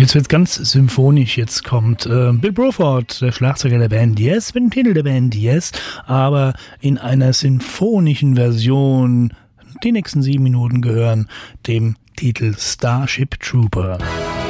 Jetzt wird's ganz symphonisch. Jetzt kommt Bill Bruford, der Schlagzeuger der Band Yes, mit dem Titel der Band Yes, aber in einer sinfonischen Version. Die nächsten 7 Minuten gehören dem Titel Starship Trooper.